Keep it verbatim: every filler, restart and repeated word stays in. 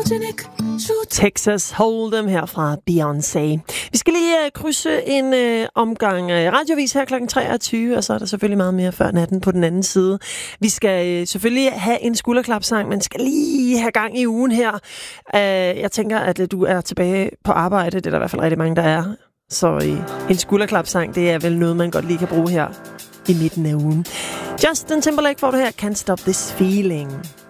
Texas Hold'em her fra Beyoncé. Vi skal lige uh, krydse en uh, omgang uh, radiovis her klokken treogtyve, og så er der selvfølgelig meget mere før natten på den anden side. Vi skal uh, selvfølgelig have en skulderklapsang, men skal lige have gang i ugen her. Uh, jeg tænker, at uh, du er tilbage på arbejde. Det er der i hvert fald rigtig mange, der er. Så uh, en skulderklapsang, det er vel noget, man godt lige kan bruge her i midten af ugen. Justin Timberlake får du her. Can't Stop This Feeling.